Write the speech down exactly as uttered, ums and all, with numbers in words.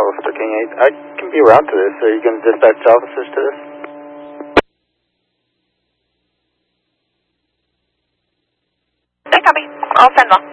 Hollister King eight. I can be around to this. Are you going to dispatch officers to this? Okay, copy. I'll send them.